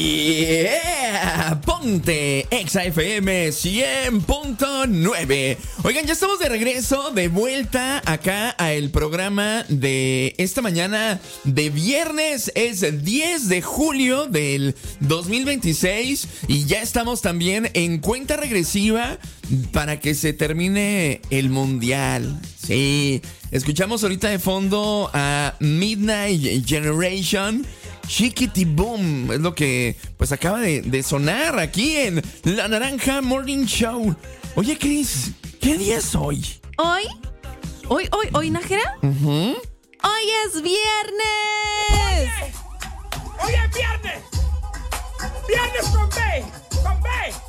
Yeah, ponte Exa FM 100.9. Oigan, ya estamos de regreso, de vuelta acá a el programa de esta mañana de viernes. Es 10 de julio del 2026 y ya estamos también en cuenta regresiva para que se termine el mundial. Sí, escuchamos ahorita de fondo a Midnight Generation. Chiquity Boom es lo que pues acaba de sonar aquí en La Naranja Morning Show. Oye, Cris, ¿qué día es hoy? ¿Hoy, Nájera? Uh-huh. ¡Hoy es viernes! ¡Hoy es viernes! ¡Viernes con B! ¡Con B!